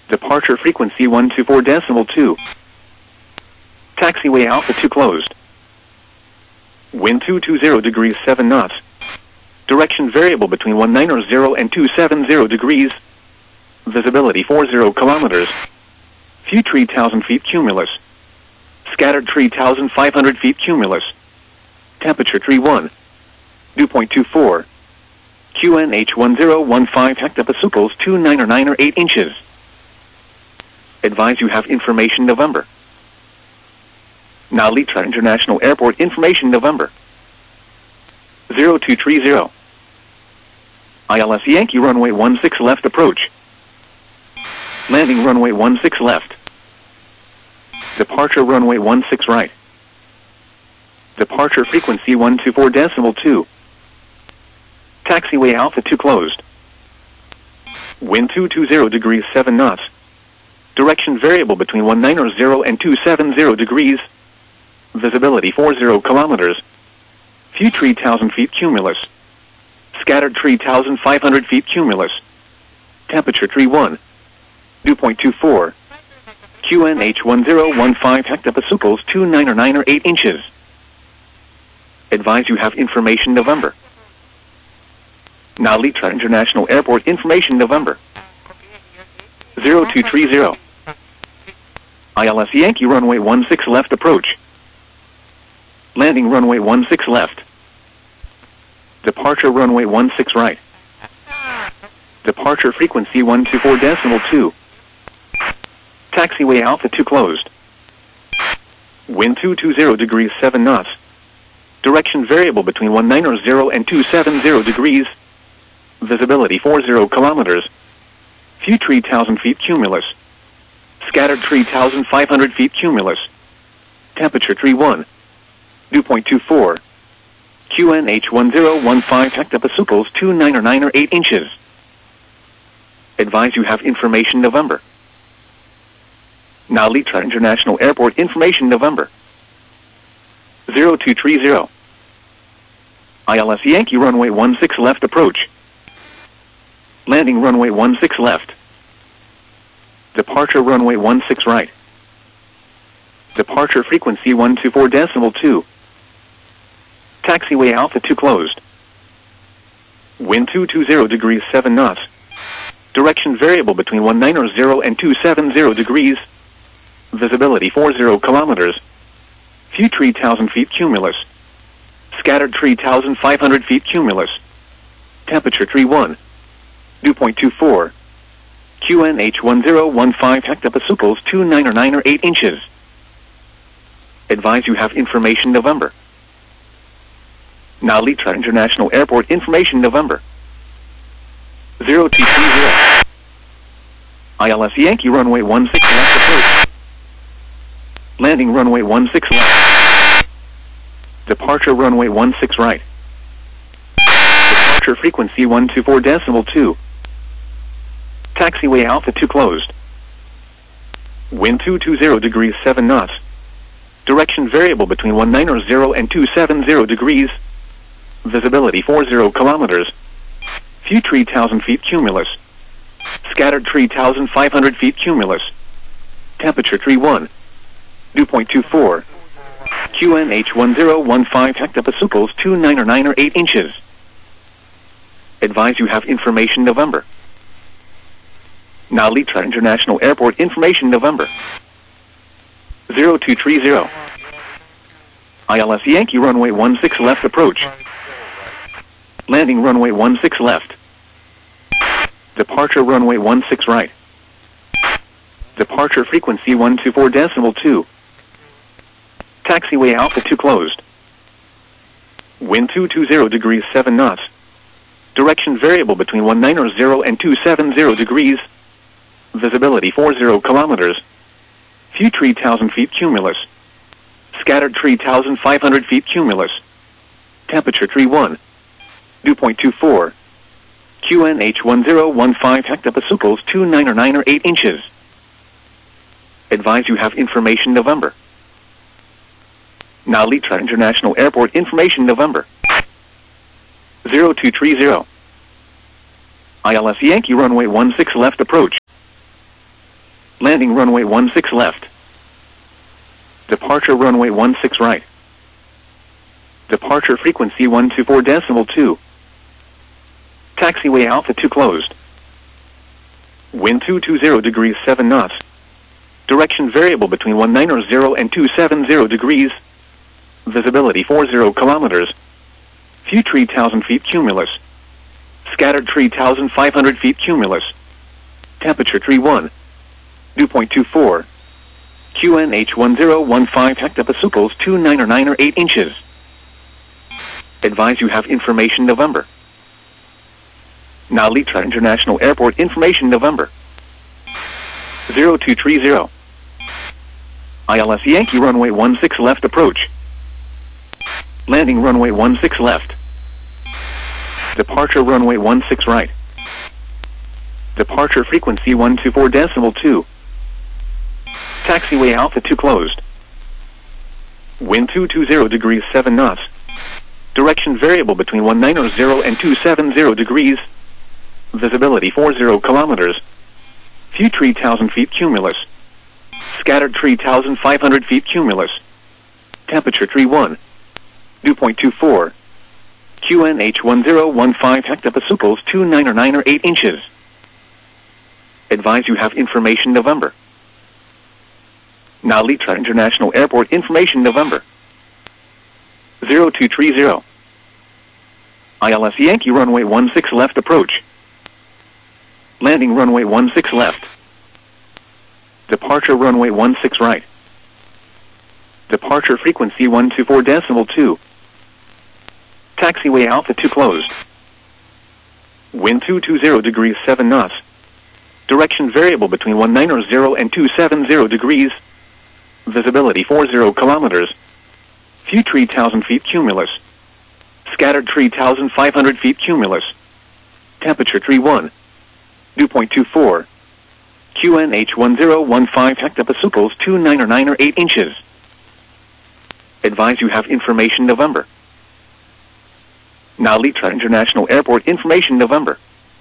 Departure frequency 124.2. Taxiway Alpha 2 closed. Wind 220 degrees 7 knots. Direction variable between 190 and 270 degrees. Visibility 40 kilometers. Few 3,000 feet cumulus. Scattered 3,500 feet cumulus. Temperature 31. Dew point 24. QNH 1015 hectopascals 29 or 8 inches. Advise you have information November. Nalitra International Airport information November. 0230. ILS Yankee runway 16 left approach. Landing runway 16 left. Departure runway 16 right. Departure frequency 124.2. Taxiway Alpha 2 closed. Wind 220 degrees 7 knots. Direction variable between 190 and 270 degrees. Visibility 40 kilometers. Few 3,000 feet cumulus. Scattered 3,500 feet cumulus. Temperature 31. Dew point 24. QNH 1015 hectopascals 29 or 8 inches. Advise you have information November. Nalitra International Airport information November. 0230. ILS Yankee runway 16 left approach. Landing runway 16 left. Departure runway 16 right. Departure frequency 124.2. Taxiway Alpha 2 closed. Wind 220 degrees 7 knots. Direction variable between 190 and 270 degrees. Visibility 40 kilometers. Few 3,000 feet cumulus. Scattered 3,500 feet cumulus. Temperature 31. Dew point 24. QNH 1015 hectopascals 29 or 8 inches. Advise you have information November. Nalitra International Airport information November. 0230. ILS Yankee runway 16 left approach. Landing runway 16 left. Departure runway 16 right. Departure frequency 124.2. Taxiway Alpha 2 closed. Wind 220 degrees 7 knots. Direction variable between 190 and 270 degrees. Visibility 40 kilometers. Few 3,000 feet cumulus. Scattered 3,500 feet cumulus. Temperature 31. Dew point 24. QNH 1015 hectopascals 29 or 8 inches. Advise you have information November. Nalitra International Airport information November. 0230. ILS Yankee runway 16 left approach. Landing runway 16 left. Departure runway 16 right. Departure frequency 124.2. Taxiway Alpha 2 closed. Wind 220 degrees 7 knots. Direction variable between 190 and 270 degrees. Visibility 40 kilometers. Few 3,000 feet cumulus. Scattered 3,500 feet cumulus. Temperature 31. Dew point 24. QNH 1015 hectopascals 29 or 8 inches. Advise you have information November. Nalitra International Airport information November. 0230. ILS Yankee runway 16 left approach. Landing runway 16 left. Departure runway 16 right. Departure frequency 124.2. Taxiway Alpha 2 closed. Wind 220 degrees 7 knots. Direction variable between 190 and 270 degrees. Visibility 40 kilometers. Few 3,000 feet cumulus. Scattered 3,500 feet cumulus. Temperature 31. Dew point 24. QNH 1015 hectopascals 29 or 8 inches. Advise you have information November. Nalitra International Airport information November. 0230. ILS Yankee runway 16 left approach. Landing runway 16 left. Departure runway 16 right. Departure frequency 124.2. Taxiway Alpha 2 closed. Wind 220 degrees 7 knots. Direction variable between 190 and 270 degrees. Visibility 40 kilometers. Few 3,000 feet cumulus. Scattered 3,500 feet cumulus. Temperature 31. Dew point 24. QNH 1015 hectopascals 299 or 8 inches. Advise you have information November. Now Litra International Airport information November. 0230. ILS Yankee runway 16 left approach. Landing runway 16 left. Departure runway 16 right. Departure frequency 124.2. Taxiway Alpha 2 closed. Wind 220 degrees 7 knots. Direction variable between 190 and 270 degrees. Visibility 40 kilometers. Few 3,000 feet cumulus. Scattered 3,500 feet cumulus. Temperature 31. Dew point 24. QNH 1015 hectopascals 299 or 8 inches. Advise you have information November. Now Litra International Airport information November. 0230. ILS Yankee runway 16 left approach. Landing runway 16 left. Departure runway 16 right. Departure frequency 124.2. Taxiway Alpha 2 closed. Wind 220 degrees 7 knots. Direction variable between 190 and 270 degrees. Visibility 40 kilometers. Few 3,000 feet cumulus. Scattered 3,500 feet cumulus. Temperature 31. Dew point 24. QNH 1015 hectopascals 299 or 8 inches. Advise you have information November. Now Litra International Airport information November.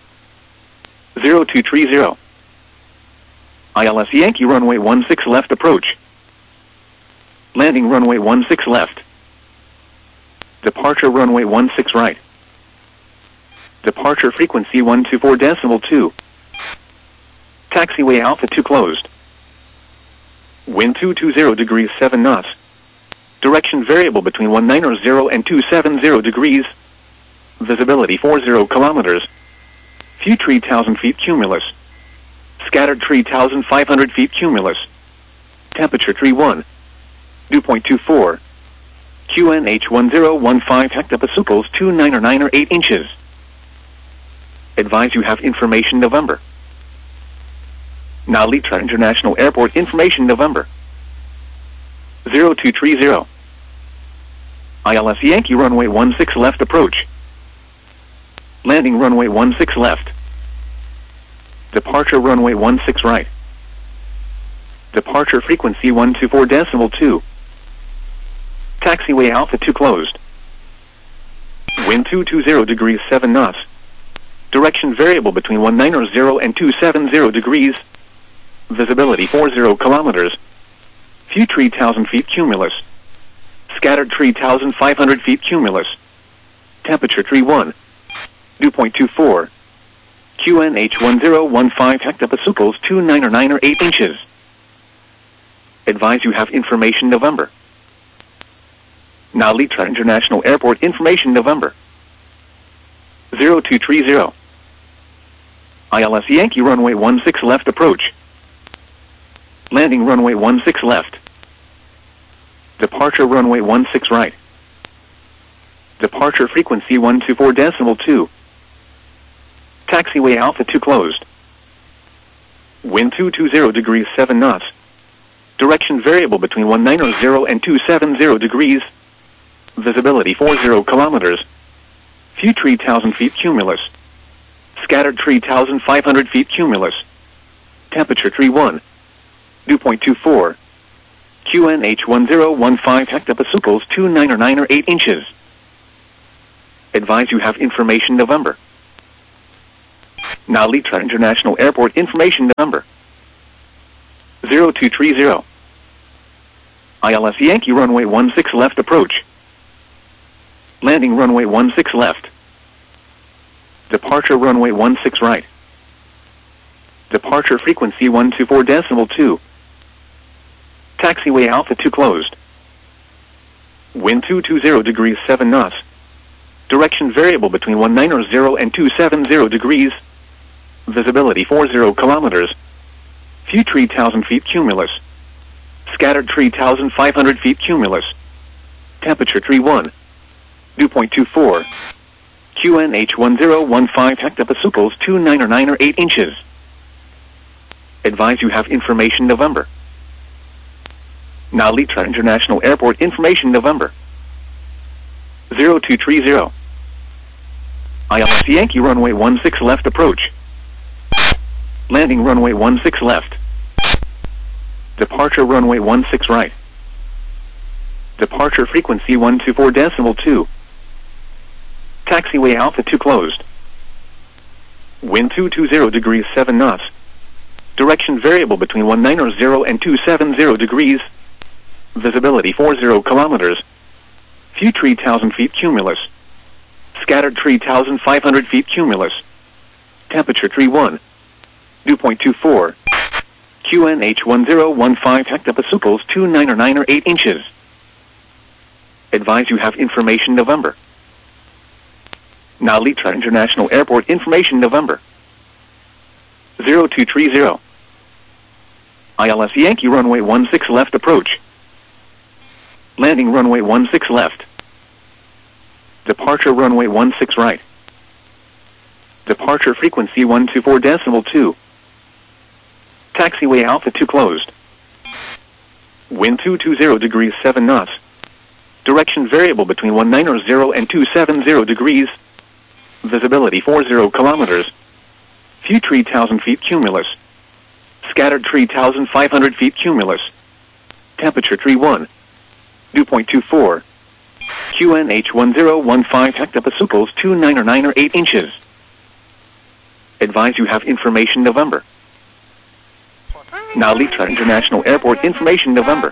0230. ILS Yankee runway 16 left approach. Landing runway 16 left. Departure runway 16 right. Departure frequency 124.2. Taxiway Alpha 2 closed. Wind 220 degrees 7 knots. Direction variable between 190 and 270 degrees. Visibility 40 kilometers. Few 3,000 feet cumulus. Scattered 3,500 feet cumulus. Temperature 31. Dew point 24. QNH 1015 hectopascals 299 or 8 inches. Advise you have information November. Now Litra International Airport information November. 0230. ILS Yankee runway 16 left approach. Landing runway 16 left. Departure runway 16 right. Departure frequency 124.2. Taxiway Alpha 2 closed. Wind 220 degrees 7 knots. Direction variable between 190 and 270 degrees. Visibility 40 kilometers. Few 3,000 feet cumulus. Scattered 3,500 feet cumulus. Temperature 31. Dew point 24. QNH 1015 hectopascals 299 or 8 inches. Advise you have information November. Now Litra International Airport information November. 0230. ILS Yankee runway 16 left approach. Landing runway 16 left. Departure runway 16 right. Departure frequency 124.2. Taxiway Alpha 2 closed. Wind 220 degrees 7 knots. Direction variable between 190 and 270 degrees. Visibility 40 kilometers. Few 3,000 feet cumulus. Scattered 3,500 feet cumulus. Temperature 31. Dew point 24. QNH 1015 hectopascals 299 or 8 inches. Advise you have information November. Now Litra International Airport information November. 0230. ILS Yankee runway 16 left approach. Landing runway 16 left. Departure runway 16 right. Departure frequency 124.2. Taxiway Alpha 2 closed. Wind 220 degrees 7 knots. Direction variable between 190 and 270 degrees. Visibility 40 kilometers. Few 3,000 feet cumulus. Scattered 3,500 feet cumulus. Temperature 31. Dew point 24. QNH 1015 hectopascals 29 or 8 inches. Advise you have information November. Nalitra International Airport information November. 0230. ILS Yankee runway 16 left approach. Landing runway 16 left. Departure runway 16 right. Departure frequency 124.2. Taxiway Alpha 2 closed. Wind 220 degrees 7 knots. Direction variable between 190 and 270 degrees. Visibility 40 kilometers. Few 3,000 feet cumulus. Scattered 3,500 feet cumulus. Temperature 31. Dew point 24. QNH 1015 hectopascals 29 or 8 inches. Advise you have information November. Nalitra International Airport information November. 0230. ILS Yankee runway 16 left approach. Landing runway 16 left. Departure runway 16 right. Departure frequency 124.2. Taxiway Alpha 2 closed. Wind 220 degrees 7 knots. Direction variable between 190 and 270 degrees. Visibility 40 kilometers. Few 3,000 feet cumulus. Scattered 3,500 feet cumulus. Temperature 31. Dew point 24. QNH 1015 hectopascals 29 or 8 inches. Advise you have information November. Nalitra International Airport information November.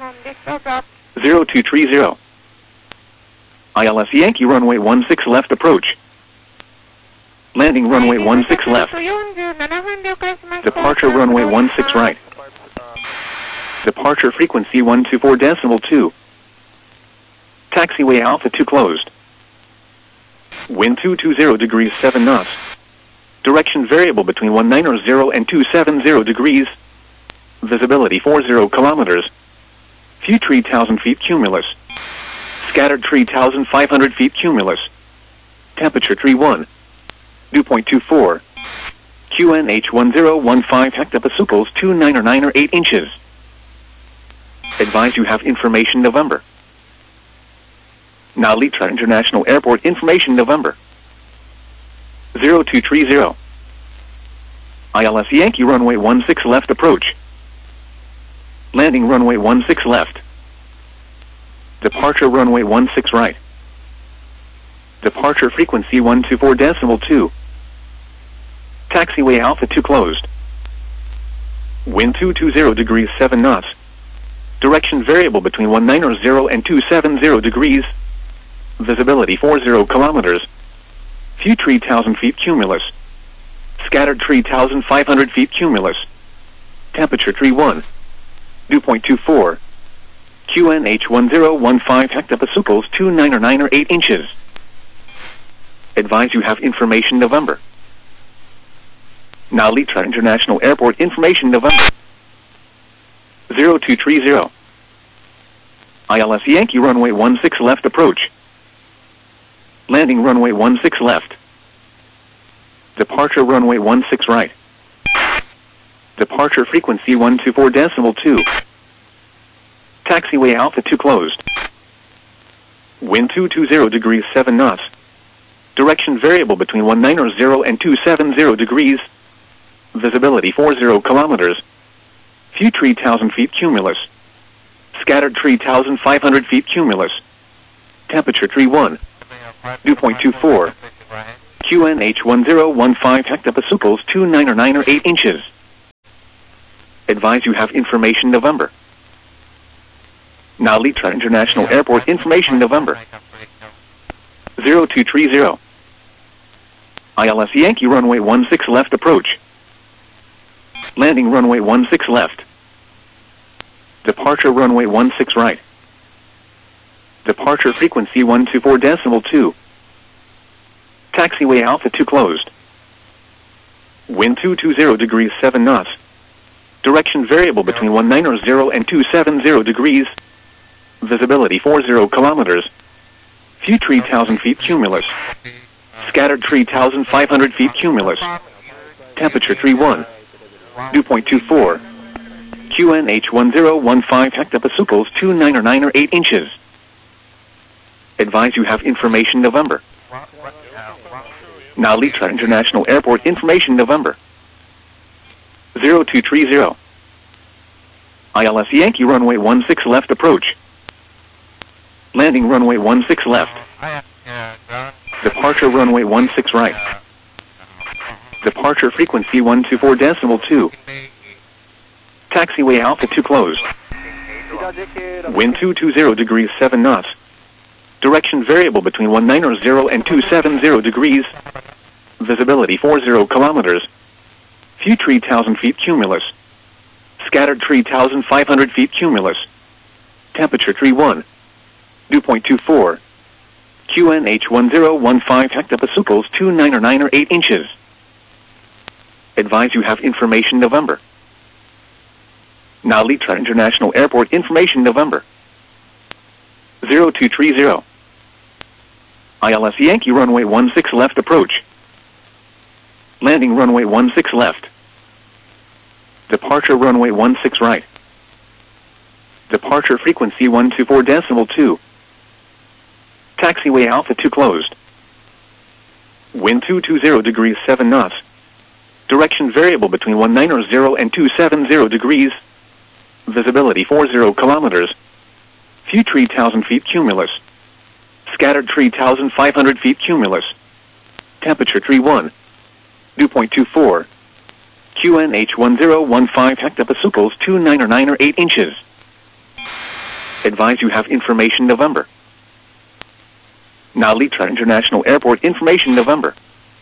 0230. ILS Yankee runway 16 left approach. Landing runway 16 left. Departure runway 16 right. Departure frequency 124.2. Taxiway Alpha 2 closed. Wind 220 degrees 7 knots. Direction variable between 190 and 270 degrees. Visibility 40 kilometers. Few 3,000 feet cumulus. Scattered 3,500 feet cumulus. Temperature 31. Dew point 24. QNH 1015 hectopascals 29 or 8 inches. Advise you have information November. Nalitra International Airport information November. 0230. ILS Yankee runway 16 left approach. Landing runway 16 left. Departure runway 16 right. Departure frequency 124.2. Taxiway Alpha 2 closed. Wind 220 degrees 7 knots. Direction variable between 190 and 270 degrees. Visibility 40 kilometers. Few 3,000 feet cumulus. Scattered 3,500 feet cumulus. Temperature 31. Dew point 24. QNH 1015 hectopascals 29 or 8 inches. Advise you have information November. Nalitra International Airport information November. 0230. ILS Yankee runway 16 left approach. Landing runway 16 left. Departure runway 16 right. Departure frequency 124.2. Taxiway Alpha 2 closed. Wind 220 degrees 7 knots. Direction variable between 190 and 270 degrees. Visibility 40 kilometers. Few 3,000 feet cumulus. Scattered 3,500 feet cumulus. Temperature 31. Dew point 24. QNH 1015 hectopascals 29 or 8 inches. Advise you have information November. Now Litra International Airport information November. 0230. ILS Yankee runway 16 left approach. Landing runway 16 left. Departure runway 16 right. Departure frequency 124.2. Taxiway Alpha 2 closed. Wind 220 degrees 7 knots. Direction variable between 190 and 270 degrees. Visibility 40 kilometers. View 3,000 feet cumulus. Scattered 3,500 feet cumulus. Temperature 31. Dew point 24. QNH 1015 hectopascals 29 or 8 inches. Advise you have information November. Now Litra International Airport information November. 0230. ILS Yankee runway 16 left approach. Landing runway 16 left. Departure runway 16 right. Departure frequency 124.2. Taxiway Alpha 2 closed. Wind 220 degrees 7 knots. Direction variable between 190 and 270 degrees. Visibility 40 kilometers. View 3,000 feet cumulus. Scattered 3,500 feet cumulus. Temperature 31. Dew point 24. QNH 1015 hectopascals 29 or 8 inches. Advise you have information November. Now Litra International Airport information November. 0230. ILS Yankee runway 16 left approach. Landing runway 16 left. Departure runway 16 right. Departure frequency 124.2. Taxiway Alpha 2 closed. Wind 220 degrees 7 knots. Direction variable between 190 and 270 degrees. Visibility 40 kilometers. View 3,000 feet cumulus. Scattered 3,500 feet cumulus. Temperature 31. Dew point 24. QNH 1015 hectopascals 29 or 8 inches. Advise you have information November. Now Litra International Airport information November.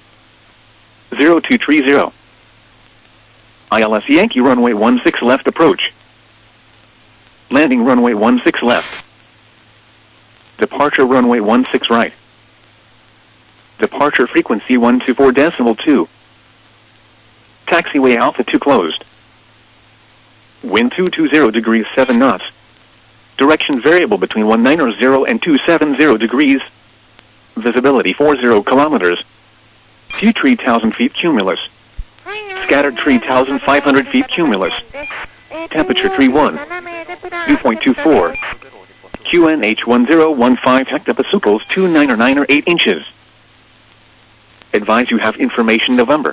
0230. ILS Yankee runway 16 left approach. Landing runway 16 left. Departure runway 16 right. Departure frequency 124.2. Taxiway Alpha 2 closed. Wind 220 degrees 7 knots. Direction variable between 190 and 270 degrees. Visibility 40 kilometers. View 3,000 feet cumulus. Scattered 3,500 feet cumulus. Temperature 31. Dew point 24. QNH 1015 hectopascals 29 or 8 inches. Advise you have information November.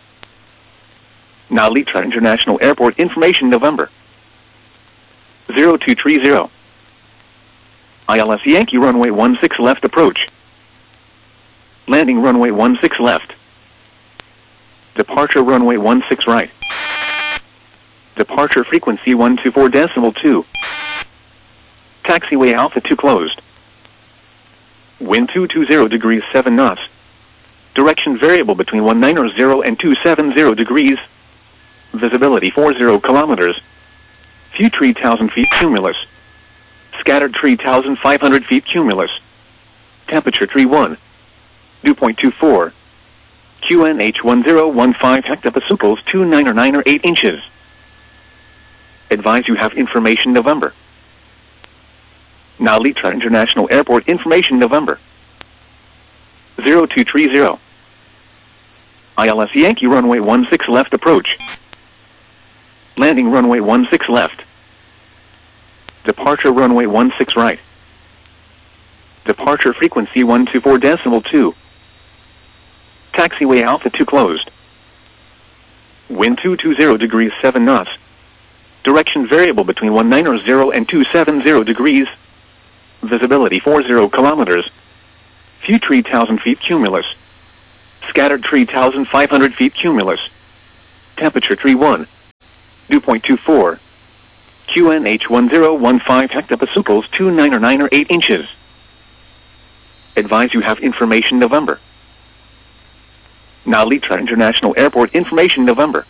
Now Litra International Airport information November. 0230. ILS Yankee runway 16 left approach. Landing runway 16 left. Departure runway 16 right. Departure frequency 124.2. Taxiway Alpha 2 closed. Wind 220 degrees 7 knots. Direction variable between 190 and 270 degrees. Visibility 40 kilometers. View 3,000 feet cumulus. Scattered 3,500 feet cumulus. Temperature 31. Dew point 24. QNH 1015 hectopascals 29 or 8 inches. Advise you have information November. Now Litra International Airport information November. 0230. ILS Yankee runway 16 left approach. Landing runway 16 left. Departure runway 16 right. Departure frequency 124.2. Taxiway Alpha 2 closed. Wind 220 degrees 7 knots. Direction variable between 190 and 270 degrees. Visibility 40 kilometers. View 3,000 feet cumulus. Scattered 3,500 feet cumulus. Temperature 31. 2.24. QNH 1015 hectopascals 29 or 8 inches. Advise you have information November. Nalitra International Airport information November.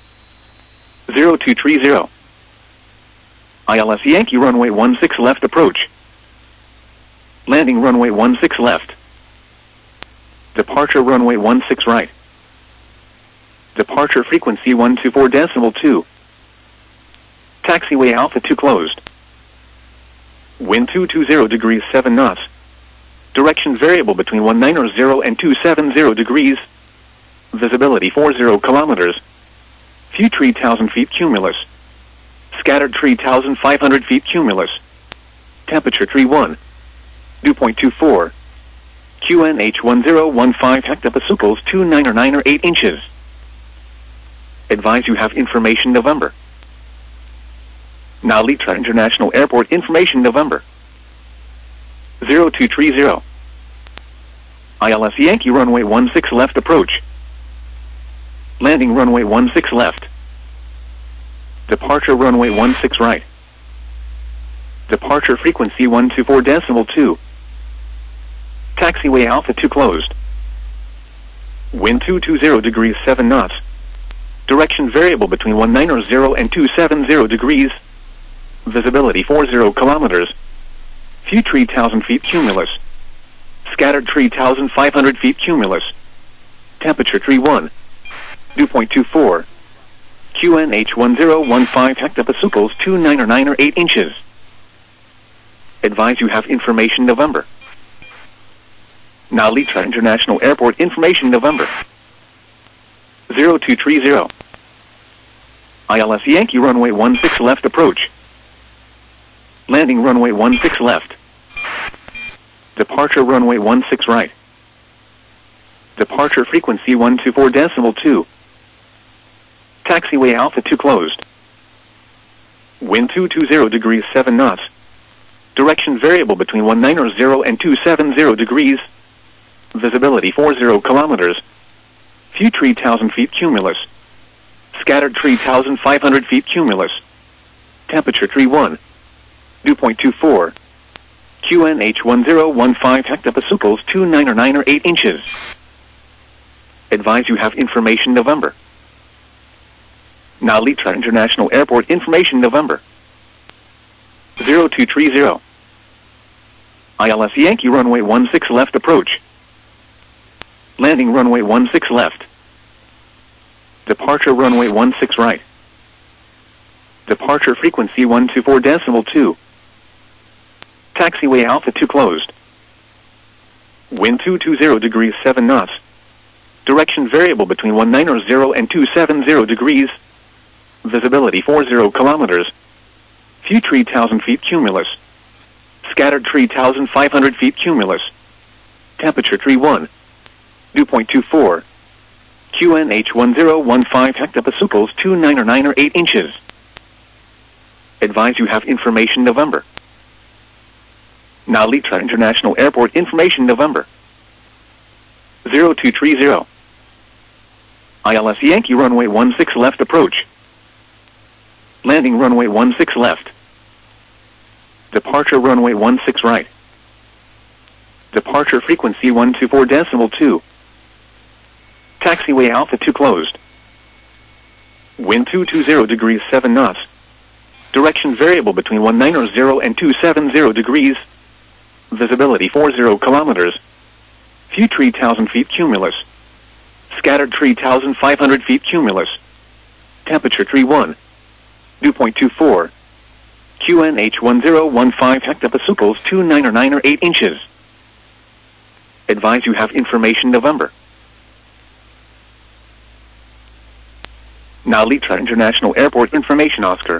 0230. ILS Yankee runway 16 left approach. Landing runway 16 left. Departure runway 16 right. Departure frequency 124.2. Taxiway Alpha 2 closed. Wind 220 degrees 7 knots. Direction variable between 190 and 270 degrees. Visibility 40 kilometers. Few 3,000 feet cumulus. Scattered 3,500 feet cumulus. Temperature 31. 2.24. QNH 1015 hectopascals 29 or 8 inches. Advise you have information November. Nalitra International Airport information November. 0230. ILS Yankee runway 16 left approach. Landing runway 16 left. Departure runway 16 right. Departure frequency 124.2. Taxiway Alpha 2 closed. Wind 220 degrees 7 knots. Direction variable between 190 and 270 degrees. Visibility 40 kilometers. Few 3,000 feet cumulus. Scattered 3,500 feet cumulus. Temperature 31. 2.24. QNH 1015 hectopascals 29 or 8 inches. Advise you have information November. Nalitra International Airport information November. 0230. ILS Yankee runway 16 left approach. Landing runway 16 left. Departure runway 16 right. Departure frequency 124.2. Taxiway Alpha 2 closed. Wind 220 degrees 7 knots. Direction variable between 190 and 270 degrees. Visibility 40 kilometers. Few 3,000 feet cumulus. Scattered 3,500 feet cumulus. Temperature 31. 2.24. QNH 1015 hectopascals 29 or 8 inches. Advise you have information November. Nalitra International Airport information November. 0230. ILS Yankee runway 16 left approach. Landing runway 16 left. Departure runway 16 right. Departure frequency 124.2. Taxiway Alpha 2 closed. Wind 220 degrees 7 knots. Direction variable between 190 and 270 degrees. Visibility 40 kilometers. Few 3,000 feet cumulus. Scattered 3,500 feet cumulus. Temperature 31. 2.24. QNH 1015 hectopascals 29 or 8 inches. Advise you have information November. Nalitra International Airport information November. 0230. ILS Yankee runway 16 left approach. Landing runway 16 left. Departure runway 16 right. Departure frequency 124.2. Taxiway Alpha 2 closed. Wind 220 degrees 7 knots. Direction variable between 190 and 270 degrees. Visibility 40 kilometers. Few 3,000 feet cumulus. Scattered 3,500 feet cumulus. Temperature 31. 2.24. QNH 1015 hectopascals 29 or 8 inches. Advise you have information November. Nalitra International Airport information Oscar.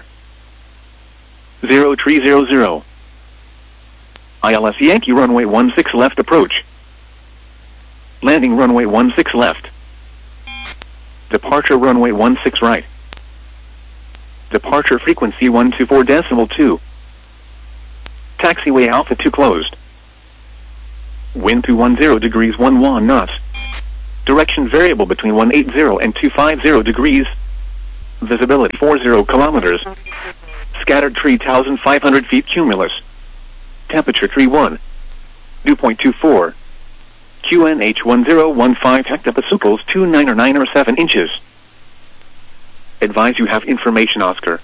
0300. ILS Yankee runway 16 left approach. Landing runway 16 left. Departure runway 16 right. Departure frequency 124.2. Taxiway Alpha 2 closed. Wind 210 degrees 11 knots. Direction variable between 180 and 250 degrees. Visibility 40 kilometers. Scattered 3,500 feet cumulus. Temperature 31. Dew point 24. QNH 1015 hectopascals 29 or 9 or 7 inches. Advise you have information, Oscar.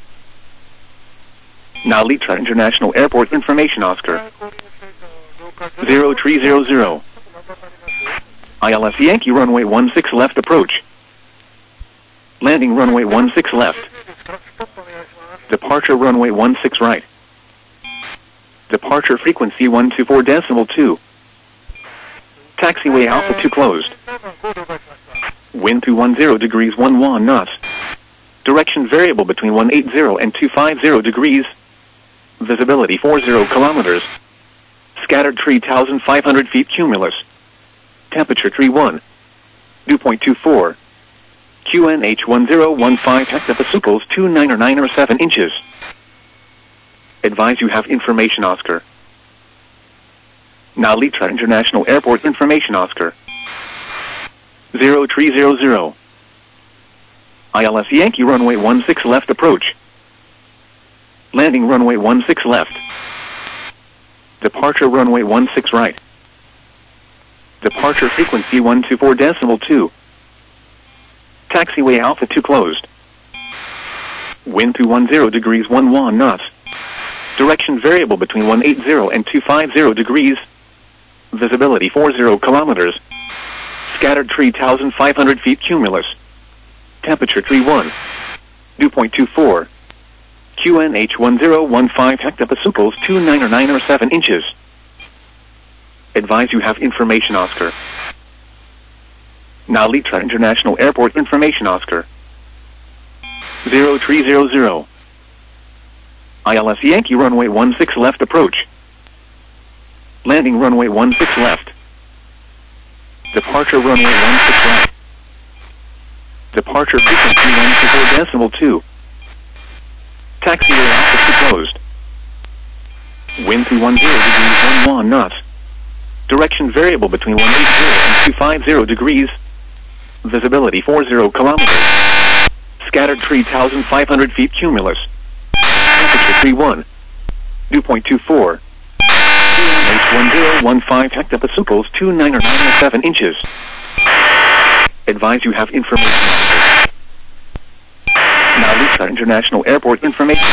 Now Litra International Airport information, Oscar. 0300. ILS Yankee runway 16 left approach. Landing runway 16 left. Departure runway 16 right. Departure frequency 124.2. Taxiway Alpha 2 closed. Wind 210 degrees 11 knots. Direction variable between 180 and 250 degrees. Visibility 40 kilometers. Scattered 3,500 feet cumulus. Temperature 31. Dew point 24. QNH 1015 hectopascals 29 or 9 or 7 inches. Advise you have information, Oscar. Now Litra International Airport information, Oscar. 0300. ILS Yankee runway 16 left approach. Landing runway 16 left. Departure runway 16 right. Departure frequency 124.2. Taxiway Alpha 2 closed. Wind 210 degrees 11 knots. Direction variable between 180 and 250 degrees. Visibility 40 kilometers. Scattered 3,500 feet cumulus. Temperature 31. Dew point 24. QNH 1015 hectopascals 29 or 9 or 7 inches. Advise you have information, Oscar. Now Litra International Airport information, Oscar. 0300. ILS Yankee runway 16 left approach. Landing runway 16 left. Departure runway 16 right. Departure frequency 124.2. Taxiway Alpha 2 closed. Wind 210 degrees 11 knots. Direction variable between 180 and 250 degrees. Visibility 40 kilometers. Scattered 3,500 feet cumulus. Temperature 31. Dew point 24. QNH 1015 hectopascals 29 or 9 or 7 inches. Advise you have information. Now Litra International Airport information.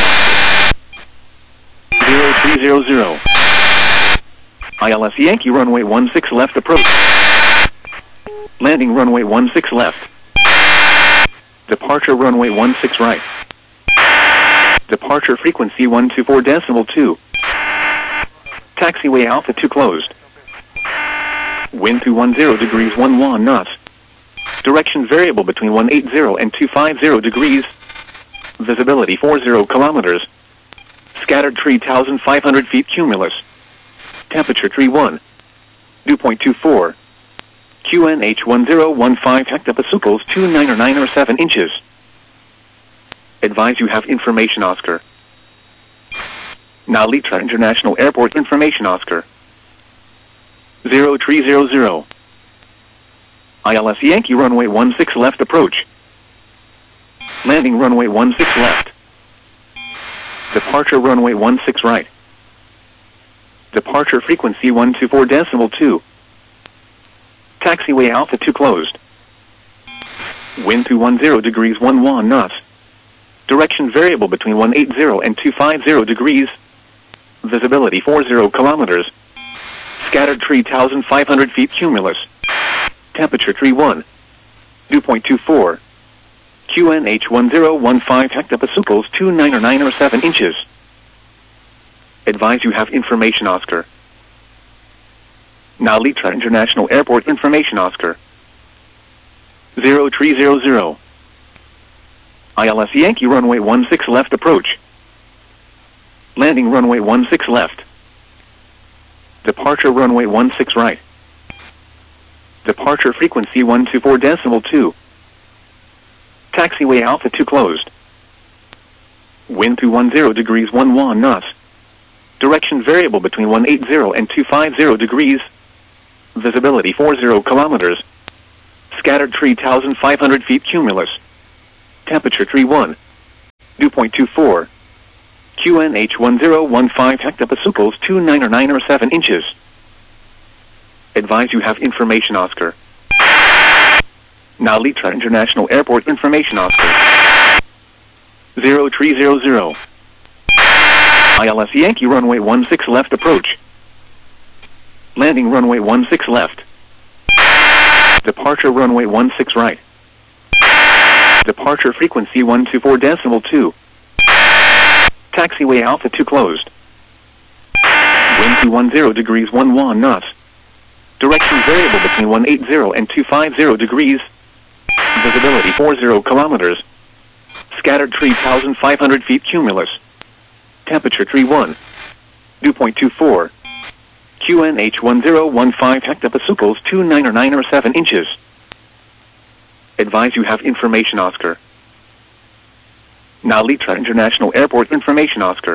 0300. ILS Yankee runway 16 left approach. Landing runway 16 left. Departure runway 16 right. Departure frequency 124.2. Taxiway Alpha 2 closed. Wind 210 degrees 11 knots. Direction variable between 180 and 250 degrees. Visibility 40 kilometers. Scattered 3,500 feet cumulus. Temperature 31. Dew point 24. QNH 1015 hectopascals 29 or 9 or 7 inches. Advise you have information, Oscar. Now Litra International Airport information, Oscar. 0300. ILS Yankee runway 16 left approach. Landing runway 16 left. Departure runway 16 right. Departure frequency 124.2. Taxiway Alpha 2 closed. Wind 210 degrees 11 knots. Direction variable between 180 and 250 degrees. Visibility 40 kilometers. Scattered 3,500 feet cumulus. Temperature 31. Dew point 24. QNH 1015 hectopascals 29 or 9 or 7 inches. Advise you have information, Oscar. Now Litra International Airport information, Oscar. 0300. ILS Yankee runway 16 left approach. Landing runway 16 left. Departure runway 16 right. Departure frequency 124.2. Taxiway Alpha 2 closed. Wind 210 degrees 11 knots. Direction variable between 180 and 250 degrees. Visibility 40 kilometers. Scattered 3,500 feet cumulus. Temperature tree 1. Dew point 24. QNH 1015 hectopascals 29 or 7 inches. Advise you have information Oscar. Now Litra International Airport information Oscar. 0300. ILS Yankee runway 16 left approach. Landing runway 16 left. Departure runway 16 right. Departure frequency 124.2. Taxiway Alpha 2 closed. Wind 210 degrees 11 knots. Direction variable between 180 and 250 degrees. Visibility 40 kilometers. Scattered tree 1,500 feet cumulus. Temperature tree 1. Dew point 24. QNH 1015 hectopascals 29 or 7 inches. Advise you have information Oscar. Now Litra International Airport information Oscar.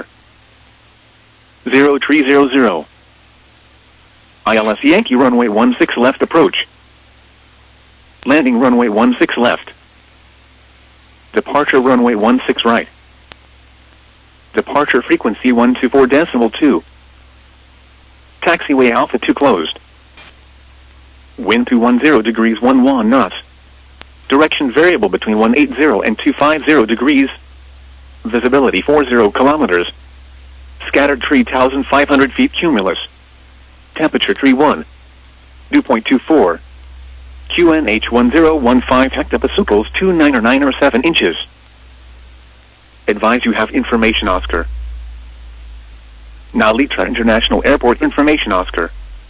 0300. ILS Yankee runway 16 left approach. Landing runway 16 left. Departure runway 16 right. Departure frequency 124.2. Taxiway Alpha 2 closed. Wind 210 degrees 11 knots. Direction variable between 180 and 250 degrees. Visibility 40 kilometers. Scattered tree 1,500 feet cumulus. Temperature tree 1. Dew point 24. QNH 1015 hectopascals 29 or 7 inches. Advise you have information Oscar. Now Litra International Airport information Oscar.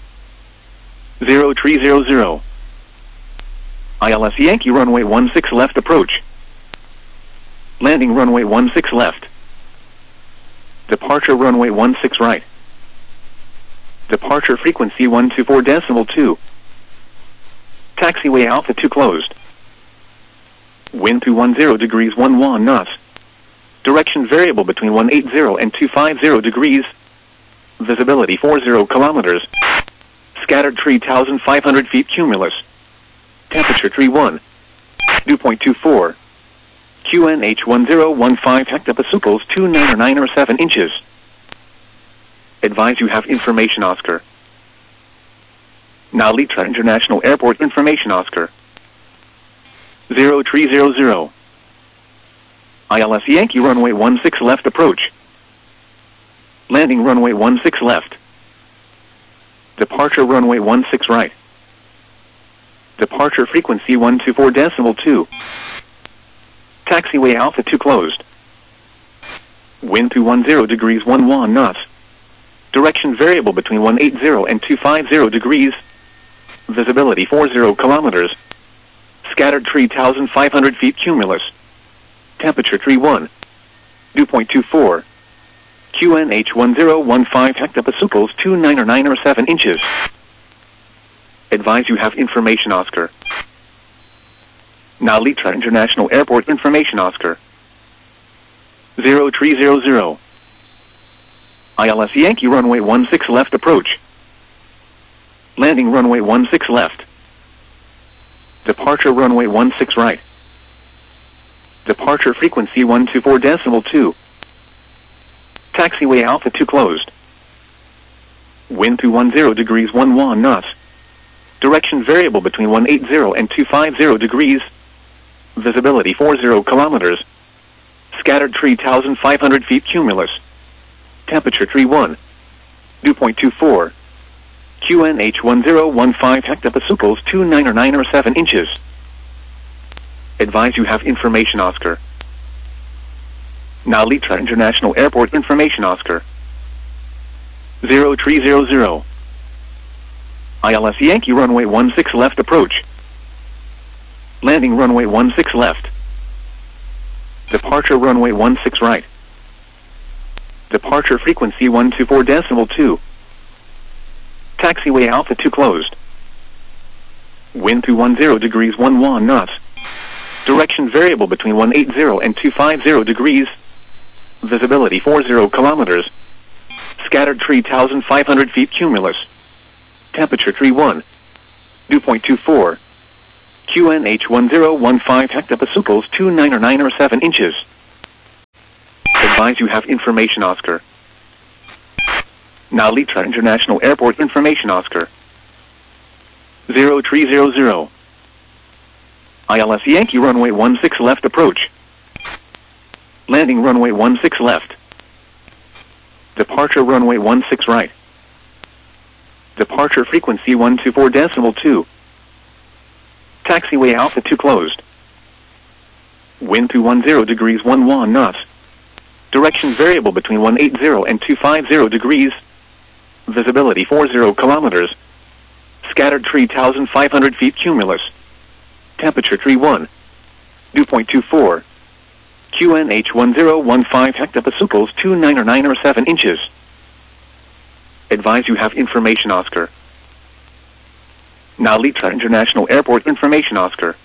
0300. ILS Yankee runway 16 left approach. Landing runway 16 left. Departure runway 16 right. Departure frequency 124.2. Taxiway Alpha 2 closed. Wind 210 degrees 11 knots. Direction variable between 180 and 250 degrees. Visibility 40 kilometers. Scattered tree 1,500 feet cumulus. Temperature tree 1. Dew point 24. QNH 1015 hectopascals 29 or 7 inches. Advise you have information Oscar. Now Litra International Airport information Oscar. 0300. ILS Yankee runway 16 left approach. Landing runway 16 left. Departure runway 16 right. Departure frequency 124.2. Taxiway Alpha 2 closed. Wind 210 degrees 11 knots. Direction variable between 180 and 250 degrees. Visibility 40 kilometers. Scattered tree 1,500 feet cumulus. Temperature tree 1. Dew point 24. QNH 1015 hectopascals 29 or 7 inches. Advise you have information Oscar. Now Litra International Airport information Oscar. 0300. ILS Yankee runway 16 left approach. Landing runway 16 left. Departure runway 16 right. Departure frequency 124.2. Taxiway Alpha 2 closed. Wind 210 degrees 11 knots. Direction variable between 180 and 250 degrees. Visibility 40 kilometers. Scattered tree 1,500 feet cumulus. Temperature tree 1. Dew point 24. QNH 1015 hectopascals 29 or 7 inches. Advise you have information Oscar. Now Litra International Airport information Oscar. 0300. ILS Yankee runway 16 left approach. Landing runway 16 left. Departure runway 16 right. Departure frequency 124.2. Taxiway Alpha 2 closed. Wind 210 degrees 11 knots. Direction variable between 180 and 250 degrees. Visibility 40 kilometers. Scattered tree 1,500 feet cumulus. Temperature tree 1. Dew point 24. QNH1015 hectopascals 2997 inches. Advise you have information Oscar. Narita International Airport information Oscar. 0300. ILS Yankee runway 16 left approach. Landing runway 16 left. Departure runway 16 right. Departure frequency 124.2. Taxiway Alpha 2 closed. Wind 210 degrees 11 knots. Direction variable between 180 and 250 degrees. Visibility 40 kilometers. Scattered 3,500 feet cumulus. Temperature 31. Dew point 24. QNH1015 hectopascals 2997 inches. Advise you have information Oscar. Narita International Airport information Oscar.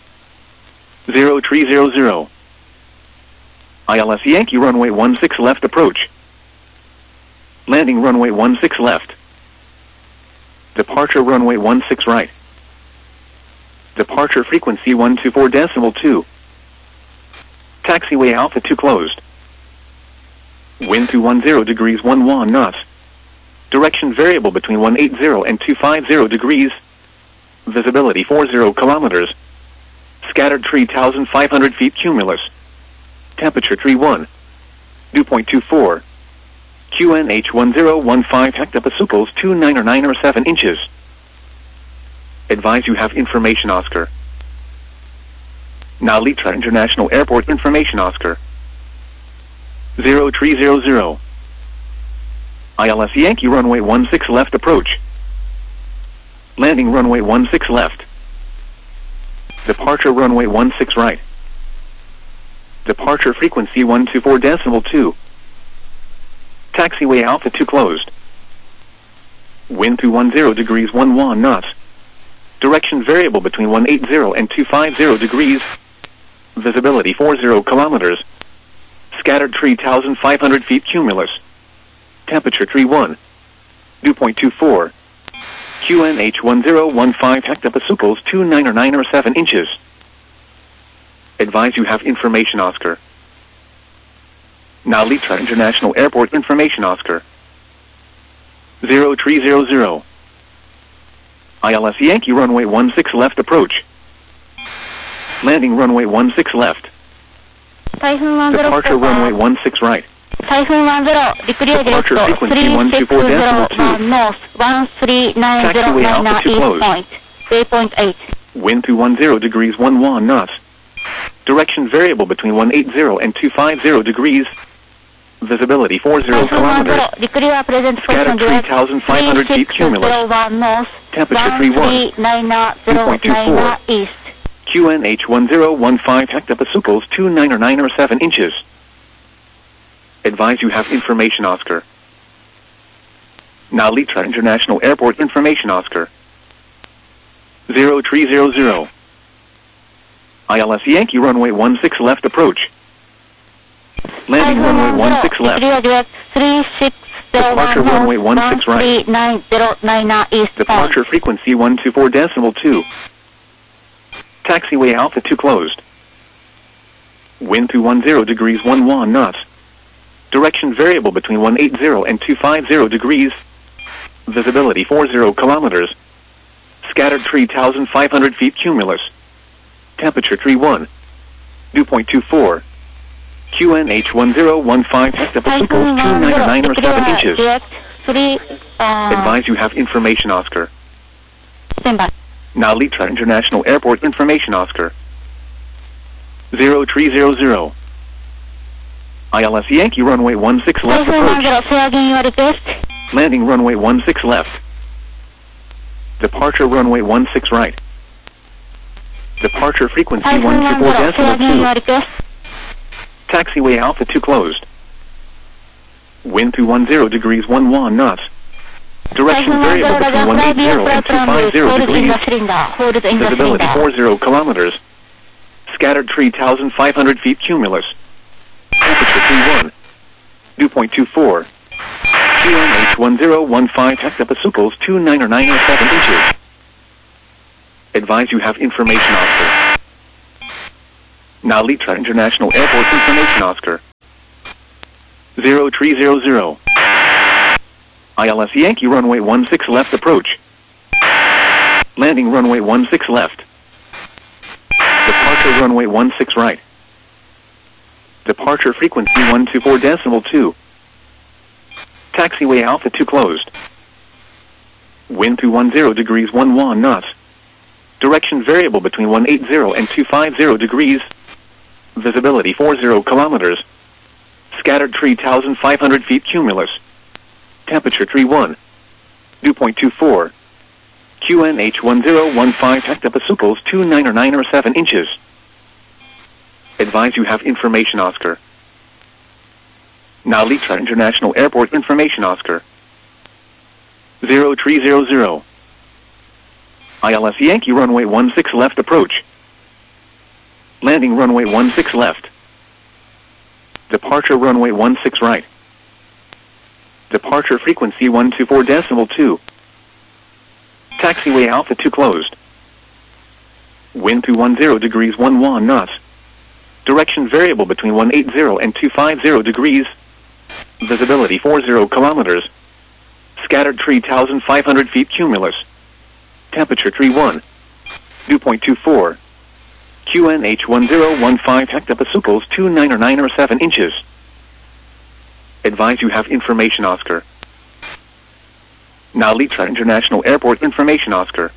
0300. ILS Yankee runway 16 left approach. Landing runway 16 left. Departure runway 16 right. Departure frequency 124.2. Taxiway Alpha 2 closed. Wind 210 degrees 11 knots. Direction variable between 180 and 250 degrees. Visibility 40 kilometers. Scattered 3,500 feet cumulus. Temperature 31. Dew point 24. QNH1015 hectopascals 2997 inches. Advise you have information Oscar. Narita International Airport information Oscar. 0300. ILS Yankee runway 16 left approach. Landing runway 16 left. Departure runway 16 right. Departure frequency 124.2. Taxiway Alpha 2 closed. Wind 210 degrees 11 knots. Direction variable between 180 and 250 degrees. Visibility 40 kilometers. Scattered 3,500 feet cumulus. Temperature 31. Dew point 24. QNH1015 hectopascals 2997 inches. Advise you have information Oscar. Narita International Airport information Oscar. 0300. ILS Yankee runway 16 left approach. Landing runway 16 left. Departure runway 16 right. Departure frequency 124.2. Taxiway Alpha 2 closed. Waypoint 8. Wind 210 degrees 11 knots. Direction variable between 180 and 250 degrees. Visibility 40 kilometers. Scattered 3,500 feet cumulus. Temperature 31. Dew point 24. East. QNH1015 hectopascals 2997 inches. Advise you have information Oscar. Narita International Airport information Oscar. 0300. ILS Yankee runway 16 left approach. Landing runway 16 left. Departure runway 16 right. Departure frequency 124.2. Taxiway Alpha 2 closed. Wind 210 degrees 11 knots. Direction variable between 180 and 250 degrees. Visibility 40 kilometers. Scattered 3,500 feet cumulus. Temperature 31. Dew point 24. QNH1015 hectopascals 2997 inches. Advise you have information Oscar. Narita International Airport information Oscar. 0300. ILS Yankee runway 16 left approach. Landing runway 16 left. Departure runway 16 right. Departure frequency 124.2. Taxiway Alpha 2 closed. Wind 210 degrees 11 knots. Direction variable between 180 and 250 degrees. Visibility 40 kilometers. Scattered 3,500 feet cumulus. Temperature 31. Dew point 24. QNH1015 hectopascals 2997 inches. Advise you have information, Oscar. Now Litra International Airport information, Oscar. 0300. ILS Yankee runway 16 left approach. Landing runway 16 left. Departure runway 16 right. Departure frequency 124.2. Taxiway Alpha 2 closed. Wind 210 degrees 11 knots. Direction variable between 180 and 250 degrees. Visibility 40 kilometers. Scattered 3,500 feet cumulus. Temperature 31. Dew point 24. QNH 1015 hectopascals 299 or 7 inches. Advise you have information, Oscar. Now Litra International Airport information, Oscar. 0300. ILS Yankee runway 16 left approach. Landing runway 16 left. Departure runway 16 right. Departure frequency 124.2. Taxiway Alpha 2 closed. Wind 210 degrees 11 knots. Direction variable between 180 and 250 degrees. Visibility 40 kilometers. Scattered 3,500 feet cumulus. Temperature 31. Dew point 24. QNH 1015 hectopascals 299 or 7 inches. Advise you have information, Oscar. Now Litra International Airport information, Oscar.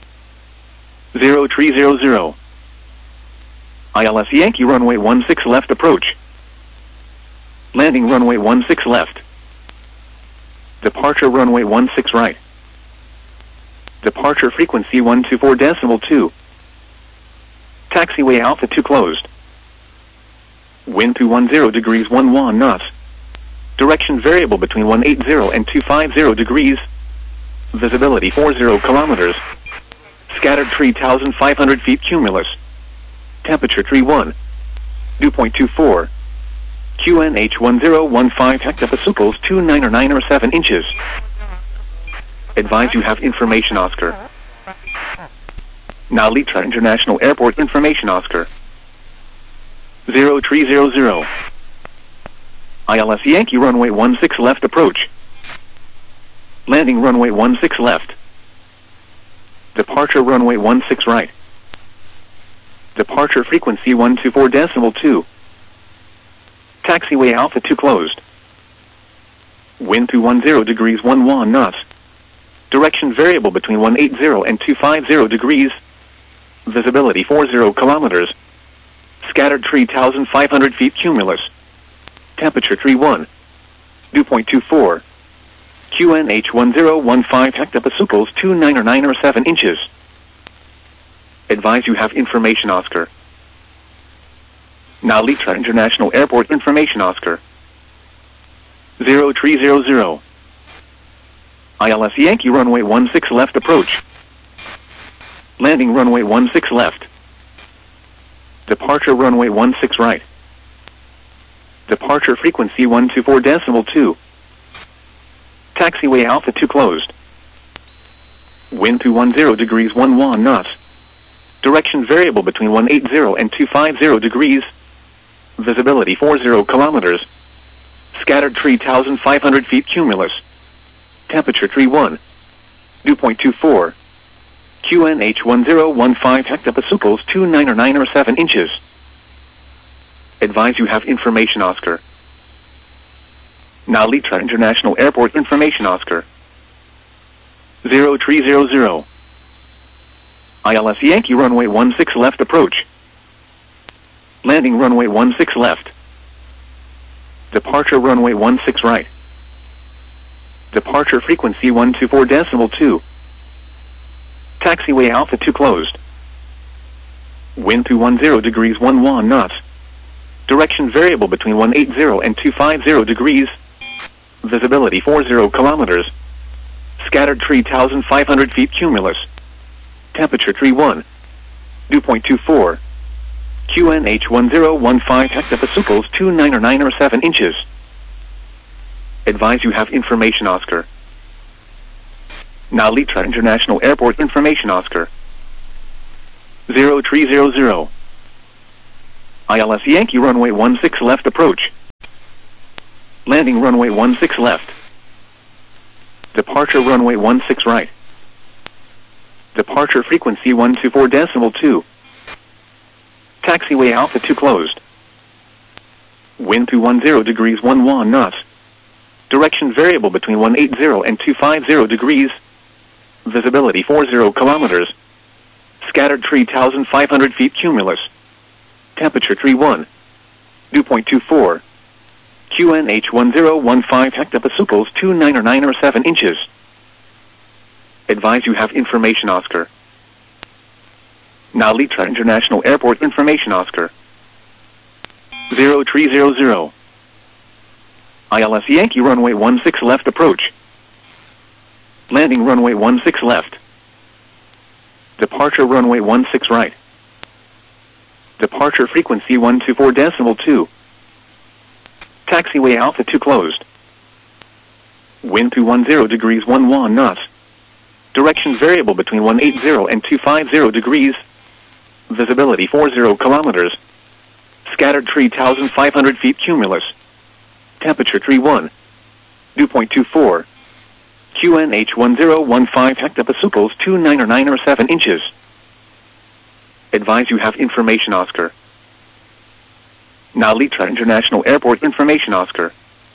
0300. ILS Yankee runway 16 left approach. Landing runway 16 left. Departure runway 16 right. Departure frequency 124.2. Taxiway Alpha 2 closed. Wind 210 degrees 11 knots. Direction variable between 180 and 250 degrees. Visibility 40 kilometers. Scattered 3,500 feet cumulus. Temperature 31. Dew point 24. QNH 1015 hectopascals 299 or 7 inches. Advise you have information, Oscar. Now Litra International Airport information, Oscar. 0300. ILS Yankee runway 16 left approach. Landing runway 16 left. Departure runway 16 right. Departure frequency 124.2. Taxiway Alpha 2 closed. Wind 210 degrees 11 knots. Direction variable between 180 and 250 degrees. Visibility 40 kilometers. Scattered 3,500 feet cumulus. Temperature 31. Dew point 24. QNH 1015 hectopascals 299 or 7 inches. Advise you have information, Oscar. Now Litra International Airport information, Oscar. 0300. ILS Yankee runway 16 left approach. Landing runway 16 left. Departure runway 16 right. Departure frequency 124.2. Taxiway Alpha 2 closed. Wind 210 degrees 11 knots. Direction variable between 180 and 250 degrees. Visibility 40 kilometers. Scattered 3,500 feet cumulus. Temperature 31. Dew point 24. QNH 1015 hectopascals 299 or 7 inches. Advise you have information, Oscar. Now Litra International Airport information, Oscar. 0300. ILS Yankee runway 16 left approach. Landing runway 16 left. Departure runway 16 right. Departure frequency 124.2. Taxiway Alpha 2 closed. Wind 210 degrees 11 knots. Direction variable between 180 and 250 degrees. Visibility 40 kilometers. Scattered 3,500 feet cumulus. Temperature 31. Dew point 24. QNH 1015 hectopascals 299 or 7 inches. Advise you have information, Oscar. Now Litra International Airport information, Oscar. 0300. ILS Yankee runway 16 left approach. Landing runway 16 left. Departure runway 16 right. Departure frequency 124.2. Taxiway Alpha 2 closed. Wind 210 degrees 11 knots. Direction variable between 180 and 250 degrees. Visibility 40 kilometers. Scattered 3,500 feet cumulus. Temperature 31. Dew point 24. QNH 1015 hectopascals 2997 inches. Advise you have information Oscar. Now Litra International Airport information Oscar. 0300. ILS Yankee runway 16 left approach. Landing runway 16 left. Departure runway 16 right. Departure frequency 124.2. Taxiway Alpha 2 closed. Wind 210 degrees 11 knots. Direction variable between 180 and 250 degrees. Visibility 40 kilometers. Scattered 3,500 feet cumulus. Temperature 31. Dew point 24. QNH 1015 hectopascals 2997 inches. Advise you have information Oscar. Now Litra International Airport information Oscar.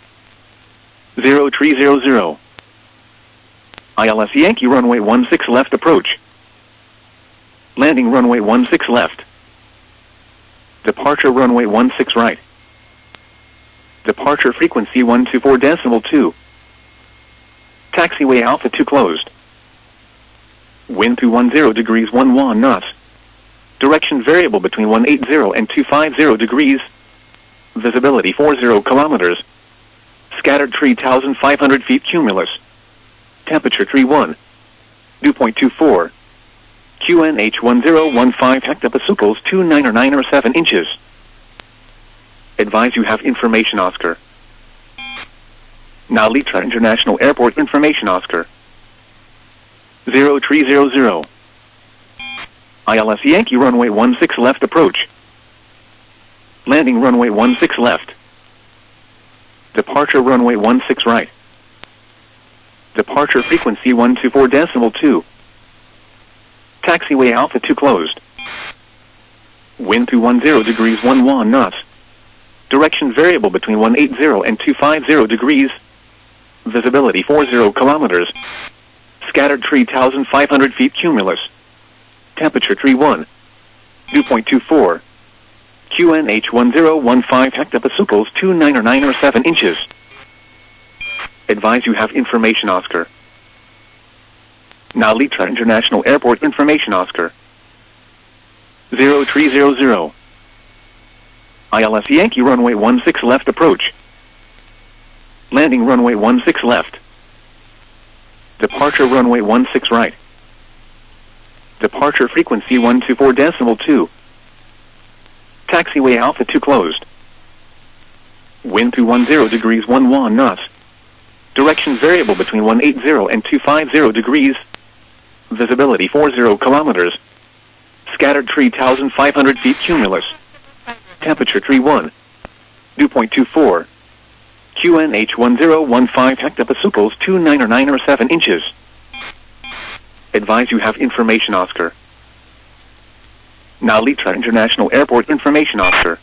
0300. ILS Yankee runway 16 left approach. Landing runway 16 left. Departure runway 16 right. Departure frequency 124.2. Taxiway Alpha 2 closed. Wind 210 degrees 11 knots. Direction variable between 180 and 250 degrees. Visibility 40 kilometers. Scattered 3,500 feet cumulus. Temperature 31. Dew point 24. QNH 1015 hectopascals 2997 inches. Advise you have information Oscar. Now Litra International Airport information Oscar. 0300. ILS Yankee runway 16 left approach. Landing runway 16 left. Departure runway 16 right. Departure frequency 124.2. Taxiway Alpha 2 closed. Wind 210 degrees 11 knots. Direction variable between 180 and 250 degrees. Visibility 40 kilometers. Scattered 3,500 feet cumulus. Temperature 31. Dew point 24. QNH 1015 hectopascals 2997 inches. Advise you have information Oscar. Now Litra International Airport information Oscar. 0300. ILS Yankee runway 16 left approach. Landing runway 16 left. Departure runway 16 right. Departure frequency 124.2. Taxiway Alpha 2 closed. Wind 210 degrees 11 knots. Direction variable between 180 and 250 degrees. Visibility 40 kilometers. Scattered 3,500 feet cumulus. Temperature 31. Dew point 24. QNH 1015 hectopascals 2997 inches. Advise you have information Oscar. Now Litra International Airport information Oscar.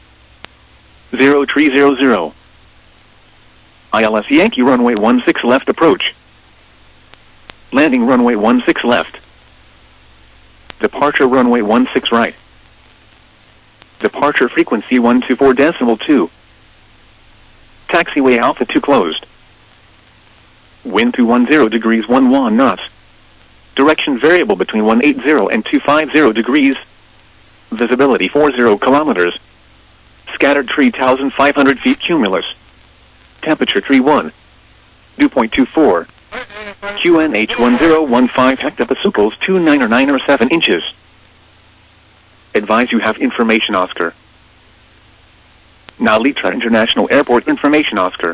0300. ILS Yankee runway 16 left approach. Landing runway 16 left. Departure runway 16 right. Departure frequency 124.2. Taxiway Alpha 2 closed. Wind 210 degrees 11 knots. Direction variable between 180 and 250 degrees. Visibility 40 kilometers. Scattered 3,500 feet cumulus. Temperature 31. Dew point 24. QNH 1015 hectopascals 2997 inches. Advise you have information Oscar. Now Litra International Airport information Oscar.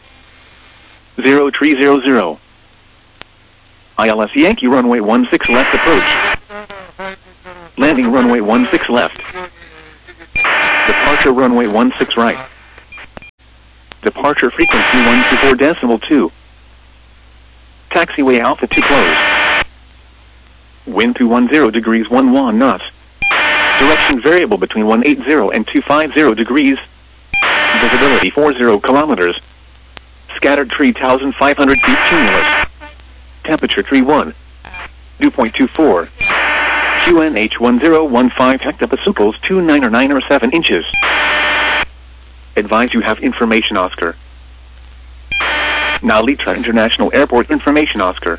0300. ILS Yankee runway 16 left approach. Landing runway 16 left. Departure runway 16 right. Departure frequency 124.2. Taxiway Alpha 2 closed. Wind 210 degrees 11 knots. Direction variable between 180 and 250 degrees. Visibility 40 kilometers. Scattered 3,500 feet cumulus. Temperature 31. Dew point 24. QNH 1015 hectopascals 2997 inches. Advise you have information Oscar. Now Litra International Airport information Oscar.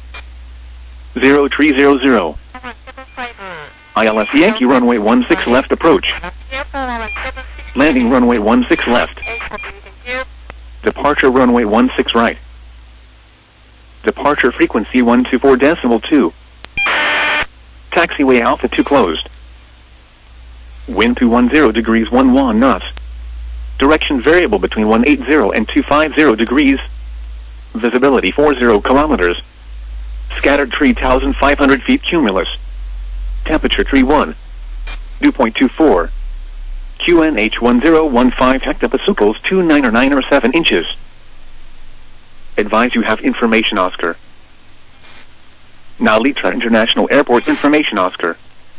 0300. ILS Yankee runway 16 left approach. Landing runway 16 left. Departure runway 16 right. Departure frequency 124.2. Taxiway Alpha 2 closed. Wind 210 degrees 11 knots. Direction variable between 180 and 250 degrees. Visibility 40 kilometers. Scattered 3,500 feet cumulus. Temperature 31. Dew point 24. QNH 1015 hectopascals 2997 inches. Advise you have information Oscar. Now Litra International Airport information Oscar.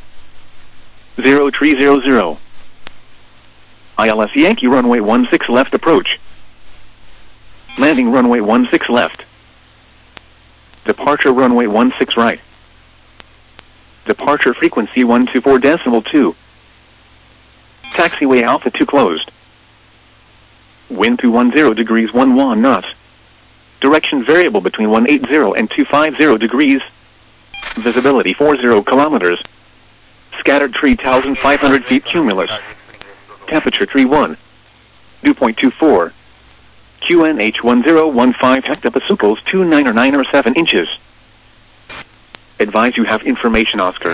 0300. ILS Yankee runway 16 left approach. Landing runway 16 left. Departure runway 16 right. Departure frequency 124.2. Taxiway Alpha 2 closed. Wind 210 degrees 11 knots. Direction variable between 180 and 250 degrees. Visibility 40 kilometers. Scattered 3,500 feet cumulus. Temperature 31. Dew point 24. QNH 1015 hectopascals 2997 inches. Advise you have information Oscar.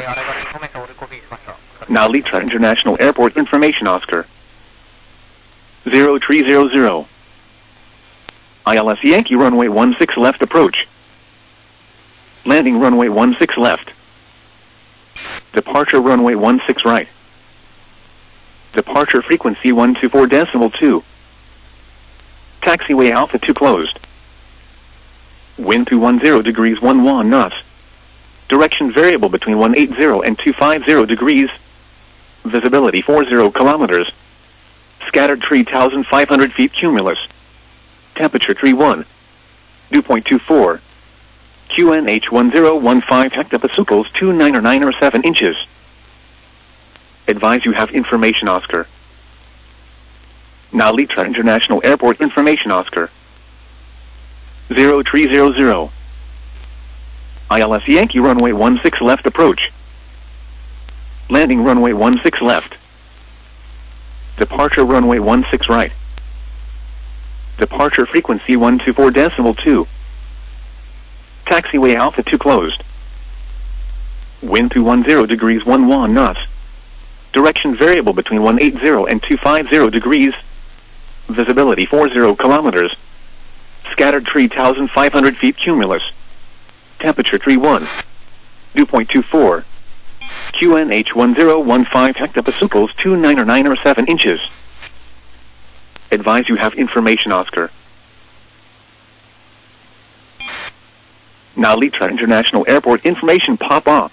Now Litra International Airport information Oscar. 0300. ILS Yankee runway 16 left approach. Landing runway 16 left. Departure runway 16 right. Departure frequency 124.2. Taxiway Alpha 2 closed. Wind 210 degrees 11 knots. Direction variable between 180 and 250 degrees. Visibility 40 kilometers. Scattered 3,500 feet cumulus. Temperature 31. Dew point 24. QNH 1015 hectopascals 2997 inches. Advise you have information Oscar. Now Litra International Airport information Oscar. 0300. ILS Yankee runway 16 left approach. Landing runway 16 left. Departure runway 16 right. Departure frequency 124.2. Taxiway Alpha 2 closed. Wind 210 degrees 11 knots. Direction variable between 180 and 250 degrees. Visibility 40 kilometers. Scattered 3,500 feet cumulus. Temperature 31. Dew point 24. QNH 1015 hectopascals 2997 inches. Advise you have information Oscar. Now Litra International Airport information pop-off.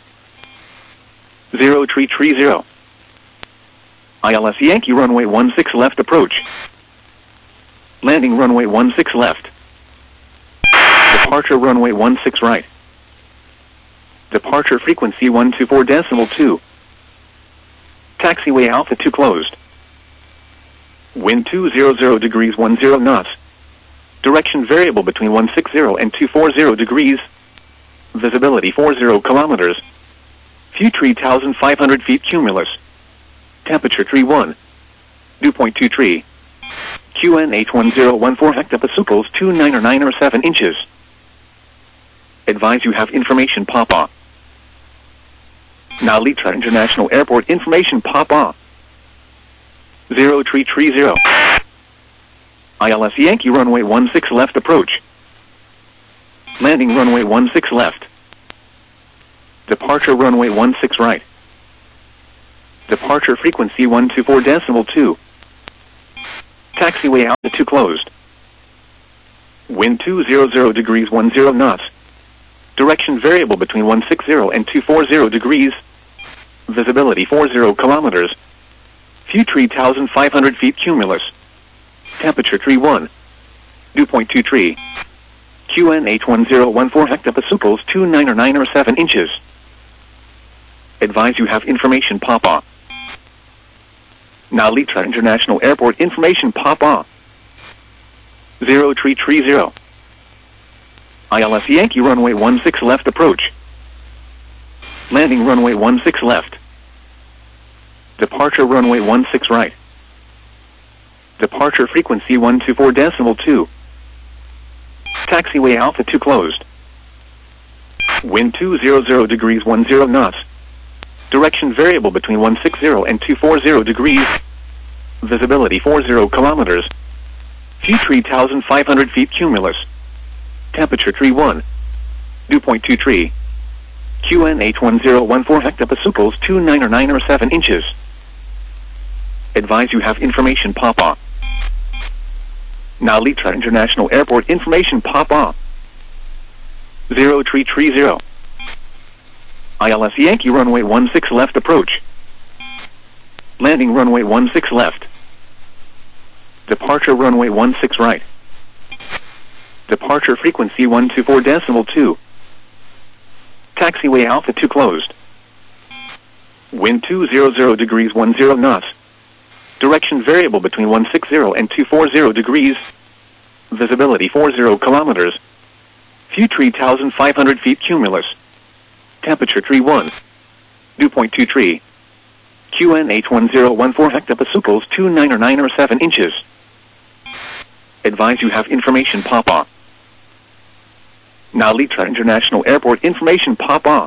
0330. ILS Yankee runway 16 left approach. Landing runway 16 left. Departure runway 16 right. Departure frequency 124.2. Taxiway Alpha 2 closed. Wind 200 degrees 10 knots. Direction variable between 160 and 240 degrees. Visibility 40 kilometers. Few 3,500 feet cumulus. Temperature 31. Dew point 23. QNH 1014 hectopascals 2997 inches. Advise you have information pop-off. Now Litra International Airport information pop-off. 0330. ILS Yankee runway 16 left approach. Landing runway 16 left. Departure runway 16 right. Departure frequency 124.2. Taxiway altitude closed. Wind 200 degrees 10 knots. Direction variable between 160 and 240 degrees. Visibility 40 kilometers. View 3,500 feet cumulus. Temperature 31. Dew point 23. QNH 1014 hectopascals 2997 inches. Advise you have information Papa. Nalitra International Airport information Papa. 0330. ILS Yankee runway 16 left approach. Landing runway 16 left. Departure runway 16 right. Departure frequency 124.2. Taxiway altitude closed. Wind 200 degrees 10 knots. Direction variable between 160 and 240 degrees. Visibility 40 kilometers. View 3,500 feet cumulus. Temperature 31. Dew point 23. QNH 1014 hectopascals 2997 inches. Advise you have information Papa. Nalitra International Airport information Papa. 0330. ILS Yankee runway 16 left approach. Landing runway 16 left. Departure runway 16 right. Departure frequency 124.2. Taxiway altitude closed. Wind 200 degrees 10 knots. Direction variable between 160 and 240 degrees. Visibility 40 kilometers. View 3,500 feet cumulus. Temperature 31. Dew point 23. QNH 1014 hectopascals 2997 inches. Advise you have information Papa. Nalitra International Airport information Papa.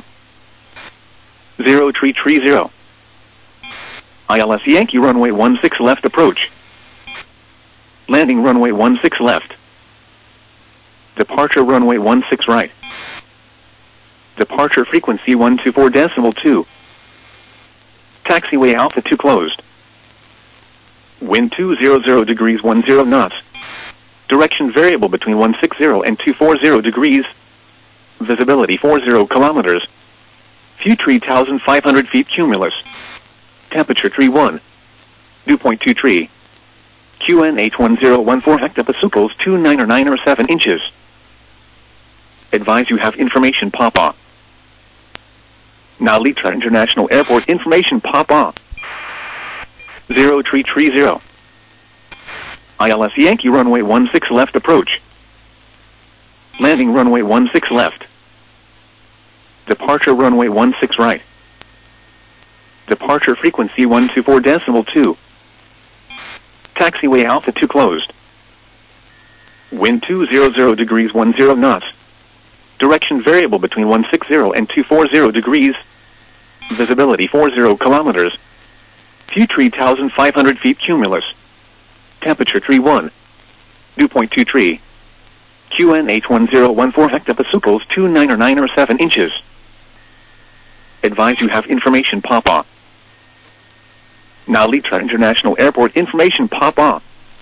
0330. ILS Yankee runway 16 left approach. Landing runway 16 left. Departure runway 16 right. Departure frequency 124.2. Taxiway altitude closed. Wind 200 degrees 10 knots. Direction variable between 160 and 240 degrees. Visibility 40 kilometers. View 3,500 feet cumulus. Temperature 31. Dew point 23. QNH 1014 hectopascals 2997 inches. Advise you have information Papa. Nalitra International Airport information Papa. 0330. ILS Yankee runway 16 left approach. Landing runway 16 left. Departure runway 16 right. Departure frequency 124.2. Taxiway altitude closed. Wind 200 degrees 10 knots. Direction variable between 160 and 240 degrees. Visibility 40 kilometers. View 3,500 feet cumulus. Temperature 31. Dew point 23. QNH 1014 hectopascals 2997 inches. Advise you have information Papa. Nalitra International Airport information Papa.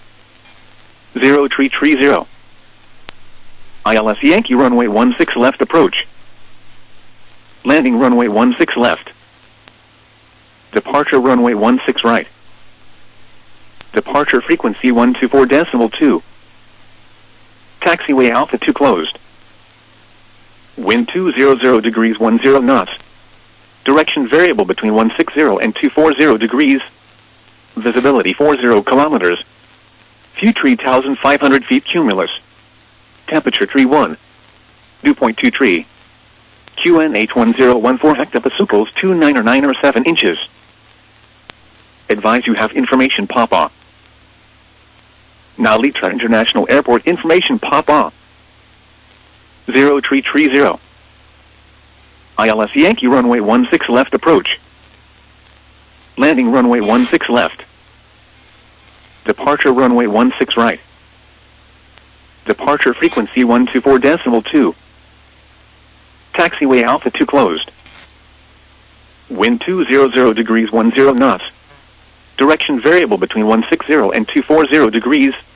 0330. ILS Yankee runway 16 left approach. Landing runway 16 left. Departure runway 16 right. Departure frequency 124.2. Taxiway altitude closed. Wind 200 degrees 10 knots. Direction variable between 160 and 240 degrees. Visibility 40 kilometers. View 3,500 feet cumulus. Temperature 31. Dew point 23. QNH 1014 hectopascals 2997 inches. Advise you have information Papa. Nalitra International Airport information Papa. 0330. ILS Yankee runway 16 left approach. Landing runway 16 left. Departure runway 16 right. Departure frequency 124.2. Taxiway altitude closed. Wind 200 degrees 10 knots. Direction variable between 160 and 240 degrees.